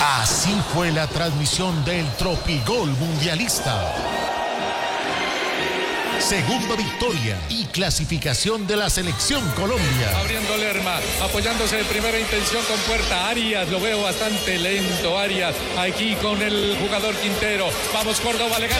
Así fue la transmisión del Tropigol Mundialista. Segunda victoria y clasificación de la Selección Colombia. Abriendo Lerma, apoyándose de primera intención con Puerta. Arias, lo veo bastante lento, Arias, aquí con el jugador Quintero. Vamos Córdoba, le gana.